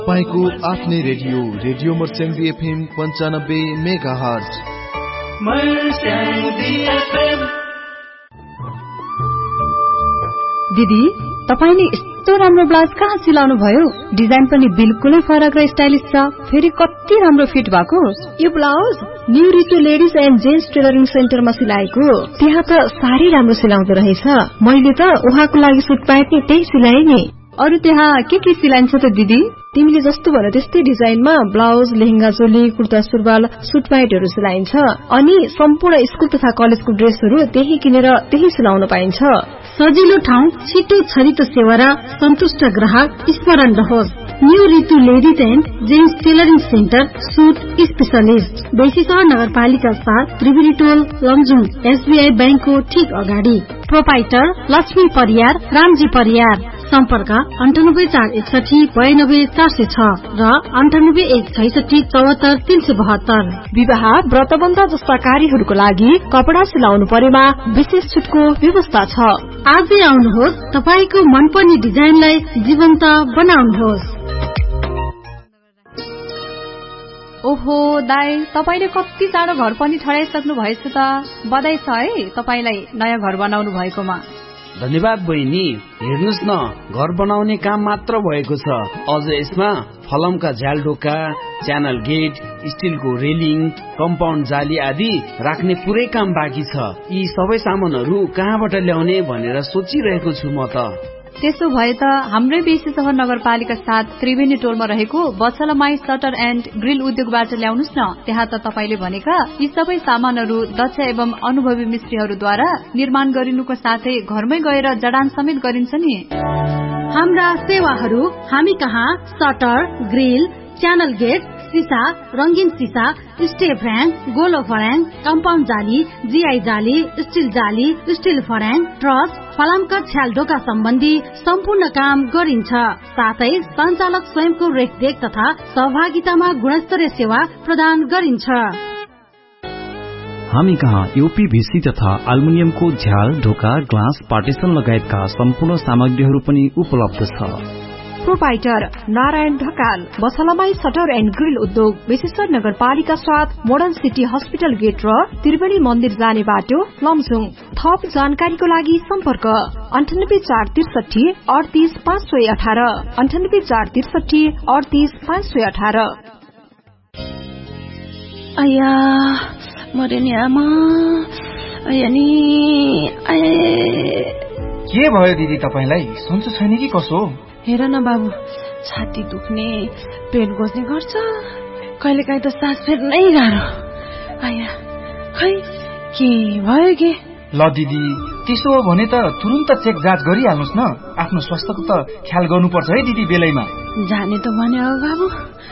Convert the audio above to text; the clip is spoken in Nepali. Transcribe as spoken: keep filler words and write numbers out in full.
तपाईको आफ्नै रेडियो रेडियो मर्स्याङ्दी एफएम पन्चानब्बे मेगा हर्ज। दिदी तपाईले यस्तो राम्रो ब्लाउज कहाँ सिलाउनु भयो? डिजाइन पनि बिल्कुलै फरक र स्टाइलिश छ, फेरि कति राम्रो फिट भएको। यो blouse new रिचु ladies and gents tailoring सेन्टरमा सिलाएको। त्यहाँ त साह्रै राम्रो सिलाउँदो रहेछ। मैले त उहाँको लागि सुट प्यान्ट नि त्यही सिलाएँ नि। अरु त्यहाँ के के सिलाइन्छ त दिदी? तिमीले जस्तो भन त्यस्तै डिजाइनमा ब्लाउज, लेहेंगा चोली, कुर्ता सुरुवाल, सुट प्यान्टहरू सिलाइन्छ। अनि सम्पूर्ण स्कुल तथा कलेजको ड्रेसहरू त्यही किनेर त्यही सिलाउन पाइन्छ। सजिलो ठाउँ, छिटो छरितो सेवा र सन्तुष्ट ग्राहक स्मरण रहोस्। New Ritu ladies and gents tailoring centre, suit specialist, बेसी सहर नगरपालिका साथ, त्रिवेणी टोल, लमजुङ, एसबीआई बैंकको ठीक अगाडि। प्रोपाइटर लक्ष्मी परियार, रामजी परियार। सम्पर्क अन्ठानब्बे चार एकसठी बयानब्बे चार सय छ र अन्ठानब्बे एक छैसठी चौहत्तर तीन सय बहत्तर। विवाह, व्रतबन्ध जस्ता कार्यहरूको लागि कपडा सिलाउनु परेमा विशेष छुटको व्यवस्था छ। आजै आउनुहोस्, तपाईको मनपर्ने डिजाइनलाई जीवन्त बनाउनुहोस्। ओहो दाई, तपाईले कति चाँडो घर पनि ठडाइसक्नु भएछ त। बधाई छ है तपाईलाई नयाँ घर बनाउनु भएकोमा। धन्यवाद बहिनी। हेर्नुस् न, घर बनाउने काम मात्र भएको छ, अझ यसमा फलमका झ्यालढोका, च्यानल गेट, स्टिलको रेलिङ, कम्पाउन्ड जाली आदि राख्ने पुरै काम बाँकी छ। यी सबै सामानहरू कहाँबाट ल्याउने भनेर सोचिरहेको छु म त। त्यसो भए त हाम्रै बेसी सहर नगरपालिका साथ त्रिवेणी टोलमा रहेको बछलमाई सटर एन्ड ग्रिल उद्योगबाट ल्याउनुस् न। त्यहाँ त तपाईले भनेका यी सबै सामानहरू दक्ष एवं अनुभवी मिस्त्रीहरूद्वारा निर्माण गरिनुको साथै घरमै गएर जडान समेत गरिन्छ नि। हाम्रा सेवाहरू हामी कहाँ सटर, ग्रिल, च्यानल गेट, सीसा, रंगीन सीसा, स्टेप फ्रेम, गोलो फर्याङ, कम्पाउन्ड जाली, जीआई जाली, स्टिल जाली, स्टिल फर्याङ, ट्रस, फलामका छ्यालढोका सम्बन्धी सम्पूर्ण काम गरिन्छ। साथै सञ्चालक स्वयंको रेखदेख तथा सहभागितामा गुणस्तरीय सेवा प्रदान गरिन्छ। हामी कहाँ यूपीभीसी तथा एल्युमिनियमको झ्याल, ढोका, ग्लास, पार्टिसन लगायतका सम्पूर्ण सामग्रीहरू पनि उपलब्ध छ। Proprietor Narayan Dhakal, बछलमाई shutter and grill उद्योग, विशेषकर नगरपालिका साथ, मोडर्न सिटी हस्पिटल गेट र त्रिवेणी मन्दिर जाने बाटो, लमजुङ। थप जानकारीको लागि सम्पर्क अन्ठानब्बे चार त्रिसठी अडतीस पाँच सय अठार अन्ठानब्बे चार त्रिसठी अडतीस पाँच सय अठार। आया मरे नि आमा, आया नि के भयो दिदी तपाईलाई? सन्चो छैन कि कसो? हेर न बाबु, छाती दुख्ने, पेट गोज्ने गर्छ, कहिले काहीँ त सास फेर्नै गाह्रो। आया खै के भयो के? ल दिदी, त्यसो हो भने त तुरुन्त चेक जाँच गरिहाल्नुस् न। आफ्नो स्वास्थ्यको त ख्याल गर्नुपर्छ है दिदी बेलैमा। जाने त भन्यो बाबु,